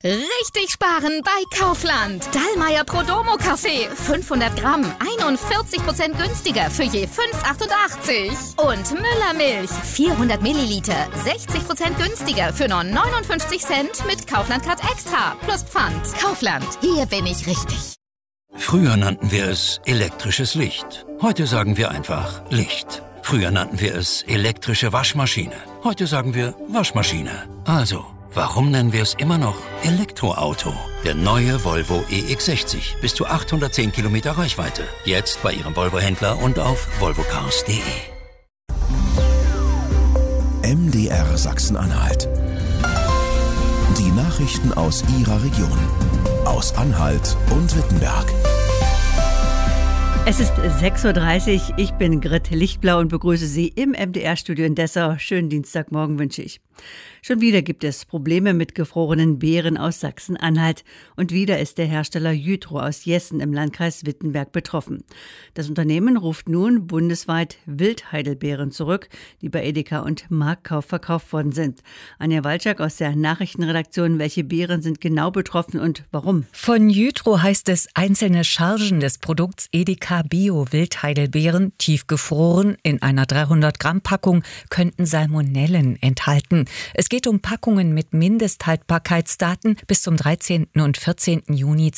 Richtig sparen bei Kaufland. Dallmayr Prodomo Kaffee, 500 Gramm, 41% günstiger für je 5,88. Und Müller Milch, 400 Milliliter, 60% günstiger für nur 59 Cent mit Kaufland Card Extra plus Pfand. Kaufland, hier bin ich richtig. Früher nannten wir es elektrisches Licht. Heute sagen wir einfach Licht. Früher nannten wir es elektrische Waschmaschine. Heute sagen wir Waschmaschine. Also, warum nennen wir es immer noch Elektroauto? Der neue Volvo EX60. Bis zu 810 Kilometer Reichweite. Jetzt bei Ihrem Volvo-Händler und auf volvocars.de. MDR Sachsen-Anhalt. Die Nachrichten aus Ihrer Region. Aus Anhalt und Wittenberg. Es ist 6.30 Uhr, ich bin Grit Lichtblau und begrüße Sie im MDR-Studio in Dessau. Schönen Dienstagmorgen wünsche ich. Schon wieder gibt es Probleme mit gefrorenen Beeren aus Sachsen-Anhalt. Und wieder ist der Hersteller Jytro aus Jessen im Landkreis Wittenberg betroffen. Das Unternehmen ruft nun bundesweit Wildheidelbeeren zurück, die bei Edeka und Marktkauf verkauft worden sind. Anja Walczak aus der Nachrichtenredaktion, welche Beeren sind genau betroffen und warum? Von Jytro heißt es, einzelne Chargen des Produkts Edeka Bio Wildheidelbeeren, tiefgefroren in einer 300-Gramm-Packung, könnten Salmonellen enthalten. Es geht um Packungen mit Mindesthaltbarkeitsdaten bis zum 13. und 14. Juni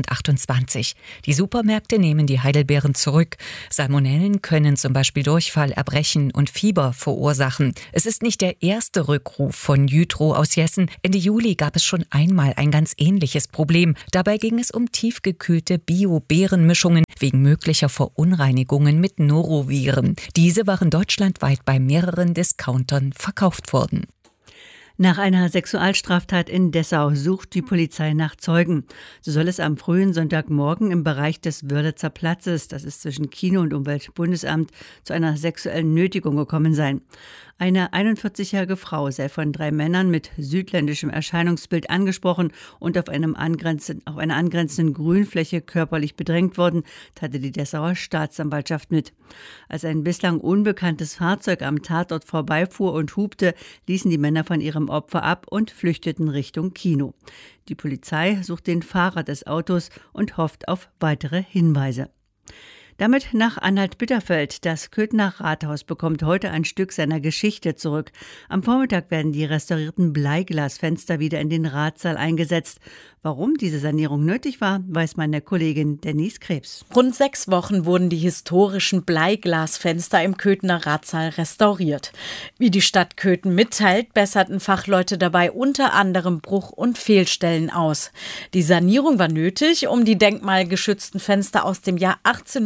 2028. Die Supermärkte nehmen die Heidelbeeren zurück. Salmonellen können zum Beispiel Durchfall, Erbrechen und Fieber verursachen. Es ist nicht der erste Rückruf von Jytro aus Jessen. Ende Juli gab es schon einmal ein ganz ähnliches Problem. Dabei ging es um tiefgekühlte Bio-Beerenmischungen wegen möglicher Verunreinigungen mit Noroviren. Diese waren deutschlandweit bei mehreren Discountern verkauft worden. Nach einer Sexualstraftat in Dessau sucht die Polizei nach Zeugen. So soll es am frühen Sonntagmorgen im Bereich des Wörlitzer Platzes, das ist zwischen Kino und Umweltbundesamt, zu einer sexuellen Nötigung gekommen sein. Eine 41-jährige Frau sei von 3 Männern mit südländischem Erscheinungsbild angesprochen und auf einer angrenzenden Grünfläche körperlich bedrängt worden, teilte die Dessauer Staatsanwaltschaft mit. Als ein bislang unbekanntes Fahrzeug am Tatort vorbeifuhr und hupte, ließen die Männer von ihrem Opfer ab und flüchteten Richtung Kino. Die Polizei sucht den Fahrer des Autos und hofft auf weitere Hinweise. Damit nach Anhalt-Bitterfeld. Das Köthener Rathaus bekommt heute ein Stück seiner Geschichte zurück. Am Vormittag werden die restaurierten Bleiglasfenster wieder in den Ratssaal eingesetzt. Warum diese Sanierung nötig war, weiß meine Kollegin Denise Krebs. Rund 6 Wochen wurden die historischen Bleiglasfenster im Köthener Ratssaal restauriert. Wie die Stadt Köthen mitteilt, besserten Fachleute dabei unter anderem Bruch- und Fehlstellen aus. Die Sanierung war nötig, um die denkmalgeschützten Fenster aus dem Jahr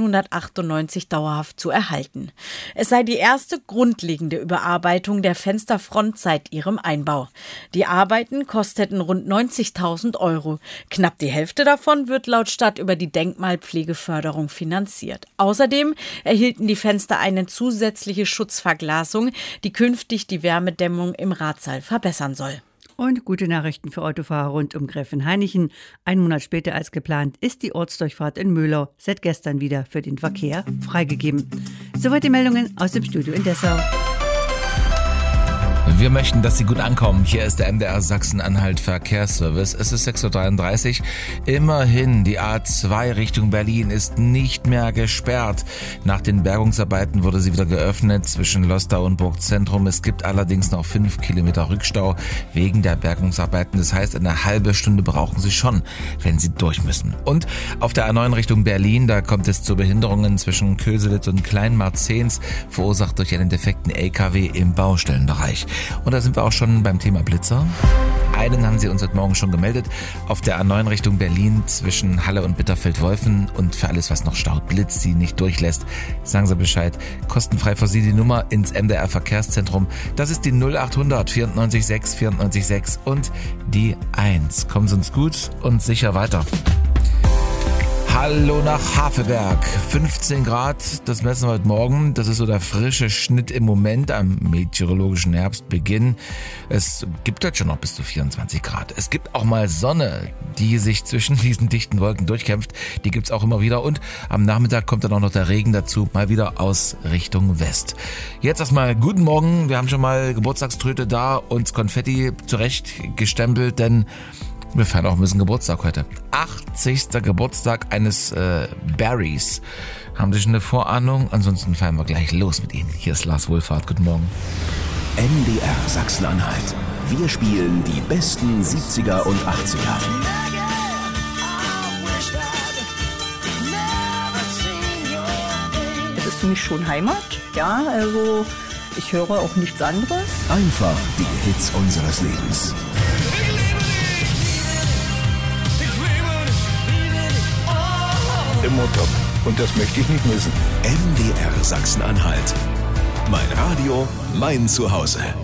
1898 dauerhaft zu erhalten. Es sei die erste grundlegende Überarbeitung der Fensterfront seit ihrem Einbau. Die Arbeiten kosteten rund 90.000 Euro. Knapp die Hälfte davon wird laut Stadt über die Denkmalpflegeförderung finanziert. Außerdem erhielten die Fenster eine zusätzliche Schutzverglasung, die künftig die Wärmedämmung im Ratssaal verbessern soll. Und gute Nachrichten für Autofahrer rund um Gräfenhainichen. 1 Monat später als geplant ist die Ortsdurchfahrt in Möhlau seit gestern wieder für den Verkehr freigegeben. Soweit die Meldungen aus dem Studio in Dessau. Wir möchten, dass Sie gut ankommen. Hier ist der MDR Sachsen-Anhalt Verkehrsservice. Es ist 6.33 Uhr. Immerhin, die A2 Richtung Berlin ist nicht mehr gesperrt. Nach den Bergungsarbeiten wurde sie wieder geöffnet zwischen Lostau und Burgzentrum. Es gibt allerdings noch 5 Kilometer Rückstau wegen der Bergungsarbeiten. Das heißt, eine halbe Stunde brauchen Sie schon, wenn Sie durch müssen. Und auf der A9 Richtung Berlin, da kommt es zu Behinderungen zwischen Köselitz und Kleinmarzens, verursacht durch einen defekten LKW im Baustellenbereich. Und da sind wir auch schon beim Thema Blitzer. Einen haben Sie uns heute Morgen schon gemeldet. Auf der A9 Richtung Berlin zwischen Halle und Bitterfeld-Wolfen. Und für alles, was noch staut, Blitz Sie nicht durchlässt, sagen Sie Bescheid. Kostenfrei für Sie die Nummer ins MDR Verkehrszentrum. Das ist die 0800 94 6 94 6 und die 1. Kommen Sie uns gut und sicher weiter. Hallo nach Hafeberg. 15 Grad, das messen wir heute Morgen. Das ist so der frische Schnitt im Moment am meteorologischen Herbstbeginn. Es gibt heute schon noch bis zu 24 Grad. Es gibt auch mal Sonne, die sich zwischen diesen dichten Wolken durchkämpft. Die gibt's auch immer wieder. Und am Nachmittag kommt dann auch noch der Regen dazu, mal wieder aus Richtung West. Jetzt erstmal guten Morgen. Wir haben schon mal Geburtstagströte da und Konfetti zurechtgestempelt, denn Wir feiern auch ein bisschen Geburtstag heute. 80. Geburtstag eines Barrys. Haben Sie schon eine Vorahnung? Ansonsten feiern wir gleich los mit Ihnen. Hier ist Lars Wohlfahrt. Guten Morgen. MDR Sachsen-Anhalt. Wir spielen die besten 70er und 80er. Es ist für mich schon Heimat. Ja, also ich höre auch nichts anderes. Einfach die Hits unseres Lebens. Immer top. Und das möchte ich nicht missen. MDR Sachsen-Anhalt. Mein Radio, mein Zuhause.